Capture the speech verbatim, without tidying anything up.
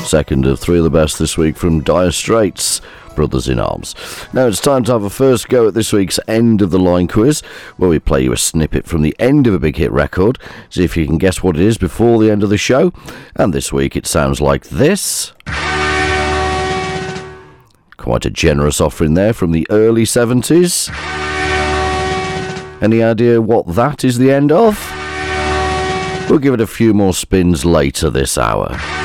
Second of three of the best this week from Dire Straits, Brothers in Arms. Now it's time to have a first go at this week's End of the Line quiz, where we play you a snippet from the end of a big hit record, see if you can guess what it is before the end of the show. And this week it sounds like this. Quite a generous offering there from the early seventies. Any idea what that is the end of? We'll give it a few more spins later this hour.